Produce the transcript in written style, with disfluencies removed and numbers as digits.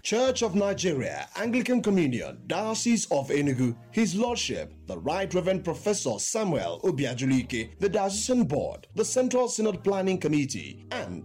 Church of Nigeria, Anglican Communion, Diocese of Enugu, His Lordship, the Right Reverend Professor Samuel Obiajulike, the Diocesan Board, the Central Synod Planning Committee, and